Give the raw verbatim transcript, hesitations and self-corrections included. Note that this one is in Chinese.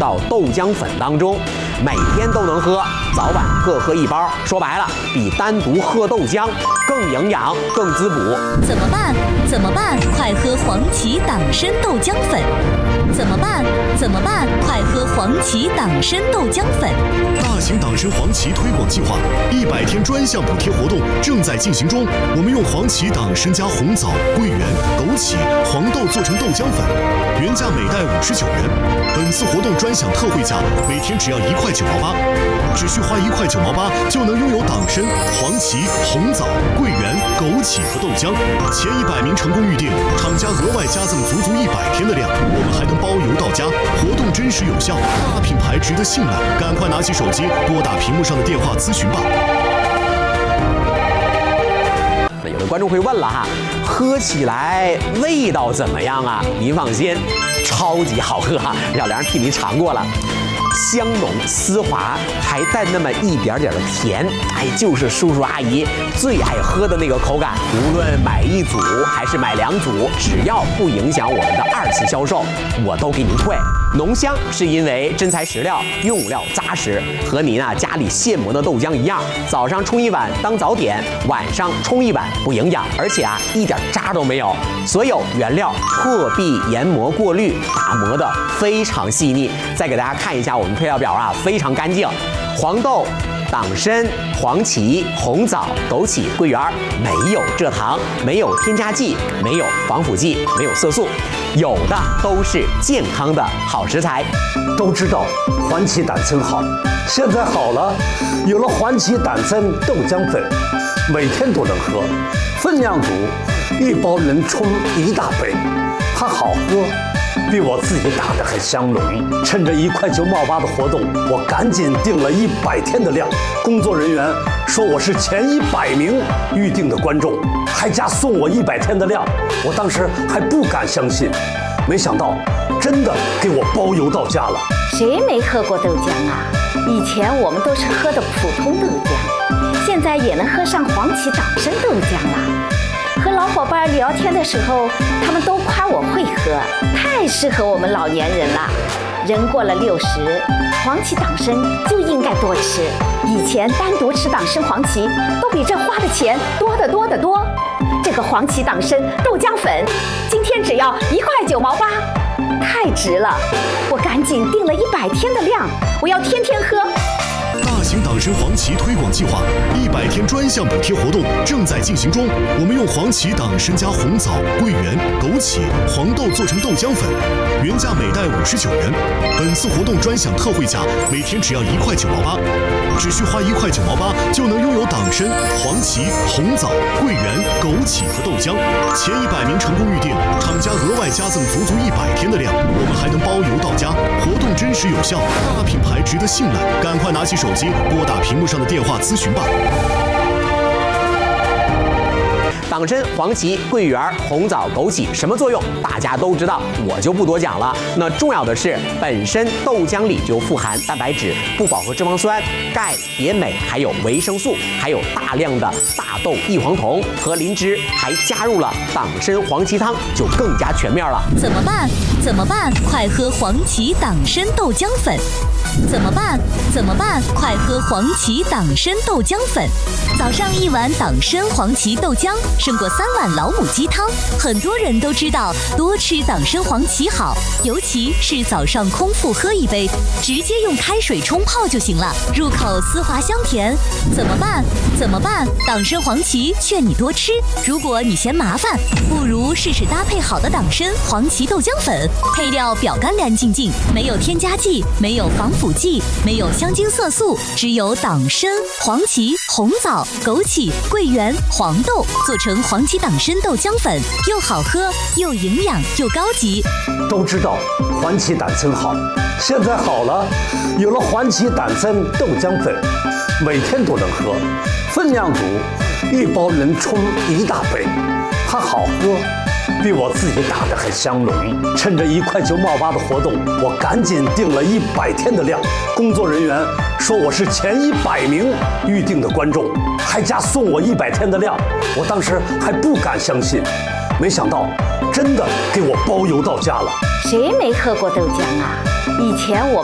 到豆浆粉当中，每天都能喝，早晚各喝一包。说白了，比单独喝豆浆更营养、更滋补。 怎么办？怎么办？快喝黄芪党参豆浆粉！怎么办？怎么办？快喝黄芪党参豆浆粉！ 大型党参黄芪推广计划一百天专项补贴活动正在进行中。我们用黄芪党参加红枣、桂圆、枸杞、黄豆做成豆浆粉，原价每袋五十九元。本次活动专享特惠价，每天只要一块九毛八，只需花一块九毛八就能拥有党参、黄芪、红枣、桂圆、枸杞和豆浆。前一百名成功预定，厂家额外加赠足足一百天的量，我们还能包邮到家，活动真实有效，大品牌值得信赖。赶快拿起手机，拨打屏幕上的电话咨询吧。 有的观众会问了哈，喝起来味道怎么样啊？您放心，超级好喝哈！小梁替您尝过了。香浓丝滑，还带那么一点点的甜，哎，就是叔叔阿姨最爱喝的那个口感。无论买一组还是买两组，只要不影响我们的二次销售，我都给您退。浓香是因为真材实料，用料扎实，和您啊家里现磨的豆浆一样，早上冲一碗当早点，晚上冲一碗不营养，而且啊一点渣都没有。所有原料破壁研磨过滤，打磨的非常细腻。再给大家看一下我们配料表啊，非常干净。黄豆、党参、黄芪、红枣、枸杞、桂圆，没有蔗糖，没有添加剂，没有防腐剂，没有色素，有的都是健康的好食材。 都知道黄芪党参好，现在好了，有了黄芪党参豆浆粉，每天都能喝，分量足，一包能冲一大杯，它好喝。比我自己打的还香浓。趁着一块九毛八的活动，我赶紧订了一百天的量。工作人员说我是前一百名预定的观众，还加送我一百天的量。我当时还不敢相信，没想到真的给我包邮到家了。 谁没喝过豆浆啊？以前我们都是喝的普通豆浆，现在也能喝上黄芪党参豆浆了。和老伙伴聊天的时候，他们都夸我会喝，太适合我们老年人了。人过了六十，黄芪党参就应该多吃。以前单独吃党参黄芪，都比这花的钱多得多得多。这个黄芪党参豆浆粉，今天只要一块九毛八，太值了！我赶紧订了一百天的量，我要天天喝。 大型党参黄芪推广计划一百天专项补贴活动正在进行中。我们用黄芪党参加红枣、桂圆、枸杞、黄豆做成豆浆粉，原价每袋五十九元。本次活动专享特惠价，每天只要一块九毛八，只需花一块九毛八就能拥有党参、黄芪、红枣、桂圆、枸杞和豆浆。前一百名成功预定，厂家额外加赠足足一百天的量，我们还能包邮到家，活动真实有效，大品牌值得信赖。赶快拿起手机，拨打屏幕上的电话咨询吧。 党参、黄芪、桂圆、红枣、枸杞什么作用？大家都知道，我就不多讲了。那重要的是，本身豆浆里就富含蛋白质、不饱和脂肪酸、钙、铁、镁，还有维生素，还有大量的大豆异黄酮和磷脂，还加入了党参黄芪汤，就更加全面了。 怎么办？怎么办？快喝黄芪党参豆浆粉！怎么办？怎么办？快喝黄芪党参豆浆粉！早上一碗党参黄芪豆浆，胜过三碗老母鸡汤。很多人都知道多吃党参黄芪好，尤其是早上空腹喝一杯，直接用开水冲泡就行了，入口丝滑香甜。怎么办？怎么办？党参黄芪劝你多吃。如果你嫌麻烦，不如试试搭配好的党参黄芪豆浆粉，配料表干干净净，没有添加剂，没有防腐剂，没有香精色素，只有党参、黄芪、红枣、枸杞、桂圆、黄豆做成黄芪党参豆浆粉，又好喝又营养又高级。 都知道黄芪党参好，现在好了，有了黄芪党参豆浆粉，每天都能喝，分量足，一包能冲一大杯，它好喝。比我自己打的还香浓。趁着一块九毛八的活动，我赶紧订了一百天的量。工作人员说我是前一百名预定的观众，还加送我一百天的量。我当时还不敢相信，没想到真的给我包邮到家了。 谁没喝过豆浆啊？以前我